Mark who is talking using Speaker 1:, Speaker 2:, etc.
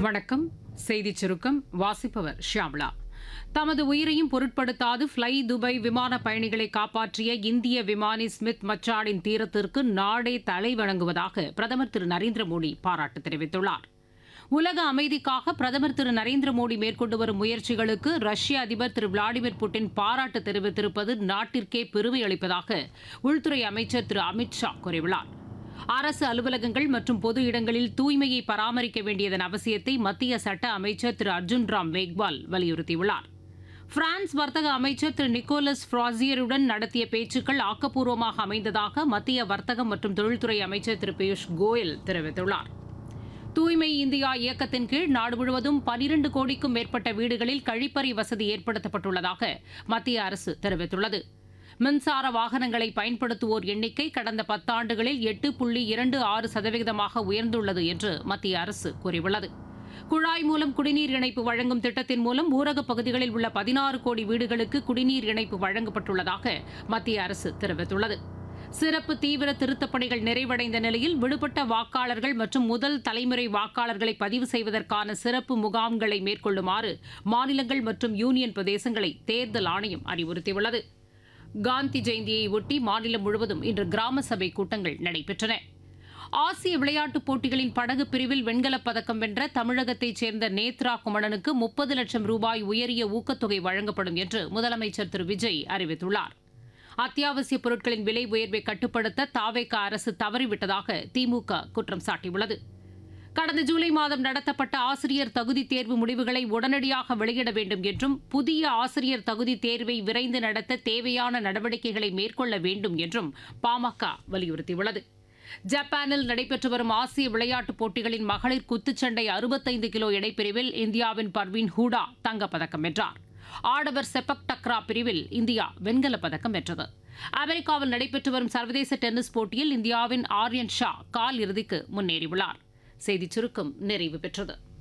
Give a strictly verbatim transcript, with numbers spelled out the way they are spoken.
Speaker 1: வணக்கம். செய்திச் சுருக்கம் வாசிப்பவர் ஷியாம்லா. தமது உயிரையும் பொருட்படுத்தாது ஃப்ளை துபாய் விமான பயணிகளை காப்பாற்றிய இந்திய விமானி ஸ்மித் மச்சாடின் தீரத்திற்கு நாடே தலைவணங்குவதாக பிரதமர் திரு நரேந்திர மோடி பாராட்டு தெரிவித்துள்ளார். உலக அமைதிக்காக பிரதமர் திரு நரேந்திர மோடி மேற்கொண்டு வரும் முயற்சிகளுக்கு ரஷ்ய அதிபர் திரு விளாடிமிர் புட்டின் பாராட்டு தெரிவித்திருப்பது நாட்டிற்கே பெருமை அளிப்பதாக உள்துறை அமைச்சர் திரு அமித் ஷா கூறியுள்ளார். அரசு அலுவலகங்கள் மற்றும் பொது இடங்களில் தூய்மையை பராமரிக்க வேண்டியதன் அவசியத்தை மத்திய சட்ட அமைச்சர் திரு அர்ஜுன் ராம் மேக்வால் வலியுறுத்தியுள்ளார். பிரான்ஸ் வர்த்தக அமைச்சர் திரு நிக்கோலஸ் ஃப்ராசியருடன் நடத்திய பேச்சுக்கள் ஆக்கப்பூர்வமாக அமைந்ததாக மத்திய வர்த்தகம் மற்றும் தொழில்துறை அமைச்சர் திரு பியூஷ் கோயல் தெரிவித்துள்ளார். தூய்மை இந்தியா இயக்கத்தின் கீழ் நாடு முழுவதும் பனிரண்டு கோடிக்கும் மேற்பட்ட வீடுகளில் கழிப்பறை வசதி ஏற்படுத்தப்பட்டுள்ளதாக மத்திய அரசு தெரிவித்துள்ளது. மின்சார வாகனங்களை பயன்படுத்துவோர் எண்ணிக்கை கடந்த பத்தாண்டுகளில் எட்டு புள்ளி இரண்டு ஆறு சதவீதமாக உயர்ந்துள்ளது என்று மத்திய அரசு கூறியுள்ளது. குழாய் மூலம் குடிநீர் இணைப்பு வழங்கும் திட்டத்தின் மூலம் ஊரகப் பகுதிகளில் உள்ள பதினாறு கோடி வீடுகளுக்கு குடிநீர் இணைப்பு வழங்கப்பட்டுள்ளதாக மத்திய அரசு தெரிவித்துள்ளது. சிறப்பு தீவிர திருத்தப் பணிகள் நிறைவடைந்த நிலையில் விடுபட்ட வாக்காளர்கள் மற்றும் முதல் தலைமுறை வாக்காளர்களை பதிவு செய்வதற்கான சிறப்பு முகாம்களை மேற்கொள்ளுமாறு மாநிலங்கள் மற்றும் யூனியன் பிரதேசங்களை தேர்தல் ஆணையம் அறிவுறுத்தியுள்ளது. காந்தி ஜெயந்தியை ஒட்டி மாநிலம் முழுவதும் இன்று கிராம சபை கூட்டங்கள் நடைபெற்றன. ஆசிய விளையாட்டுப் போட்டிகளின் படகு பிரிவில் வெண்கலப் பதக்கம் வென்ற தமிழகத்தைச் சேர்ந்த நேத்ரா குமணனுக்கு முப்பது லட்சம் ரூபாய் உயரிய ஊக்கத்தொகை வழங்கப்படும் என்று முதலமைச்சர் திரு விஜய் அறிவித்துள்ளார். அத்தியாவசிய பொருட்களின் விலை உயர்வை கட்டுப்படுத்த தாவேக அரசு தவறிவிட்டதாக திமுக குற்றம் சாட்டியுள்ளது. கடந்த ஜூலை மாதம் நடத்தப்பட்ட ஆசிரியர் தகுதி தேர்வு முடிவுகளை உடனடியாக வெளியிட வேண்டும் என்றும் புதிய ஆசிரியர் தகுதி தேர்வை விரைந்து நடத்த தேவையான நடவடிக்கைகளை மேற்கொள்ள வேண்டும் என்றும் பாமக வலியுறுத்தியுள்ளது. ஜப்பானில் நடைபெற்று வரும் ஆசிய விளையாட்டுப் போட்டிகளின் மகளிர் குத்துச்சண்டை அறுபத்தைந்து கிலோ எடைப்பிரிவில் இந்தியாவின் பர்வீன் ஹூடா தங்கப்பதக்கம் வென்றார். ஆடவர் செப்பக் டக்ரா பிரிவில் இந்தியா வெண்கலப் பதக்கம் வென்றது. அமெரிக்காவில் நடைபெற்று வரும் சர்வதேச டென்னிஸ் போட்டியில் இந்தியாவின் ஆர்யன் ஷா கால் இறுதிக்கு முன்னேறியுள்ளார். செய்திச் சுருக்கம் நிறைவு பெற்றது.